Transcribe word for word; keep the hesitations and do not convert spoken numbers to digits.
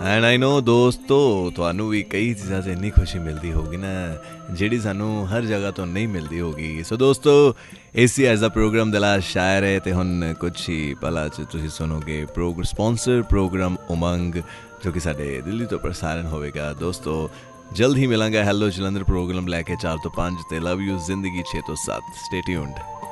And I ਨੋ ਦੋਸਤੋ ਤੁਹਾਨੂੰ ਵੀ ਕਈ ਚੀਜ਼ਾਂ 'ਚ ਇੰਨੀ ਖੁਸ਼ੀ ਮਿਲਦੀ ਹੋਊਗੀ ਨਾ ਜਿਹੜੀ ਸਾਨੂੰ ਹਰ ਜਗ੍ਹਾ ਤੋਂ ਨਹੀਂ ਮਿਲਦੀ ਹੋਊਗੀ। ਸੋ ਦੋਸਤੋ ਇਹ ਸੀ ਅੱਜ ਦਾ ਪ੍ਰੋਗਰਾਮ ਦਿਲ ਸ਼ਾਇਰ ਹੈ ਅਤੇ ਹੁਣ ਕੁਛ ਹੀ ਪਲਾਂ 'ਚ ਤੁਸੀਂ ਸੁਣੋਗੇ ਪ੍ਰੋਗ ਸਪੋਂਸਰ ਪ੍ਰੋਗਰਾਮ ਉਮੰਗ ਜੋ ਕਿ ਸਾਡੇ ਦਿੱਲੀ ਤੋਂ ਪ੍ਰਸਾਰਨ ਹੋਵੇਗਾ। ਦੋਸਤੋ ਜਲਦ ਹੀ ਮਿਲਾਂਗਾ ਹੈਲੋ ਜਲੰਧਰ ਪ੍ਰੋਗਰਾਮ ਲੈ ਕੇ ਚਾਰ ਤੋਂ ਪੰਜ ਅਤੇ ਲਵ ਯੂ ਜ਼ਿੰਦਗੀ ਛੇ ਤੋਂ ਸੱਤ। Stay tuned.